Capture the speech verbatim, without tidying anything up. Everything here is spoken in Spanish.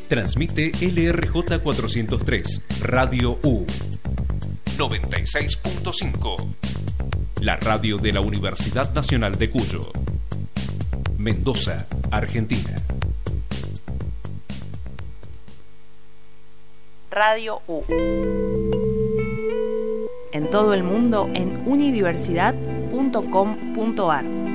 Transmite L R J cuatrocientos tres, Radio U. noventa y seis punto cinco. La radio de la Universidad Nacional de Cuyo. Mendoza, Argentina. Radio U. En todo el mundo en unidiversidad punto com punto ar.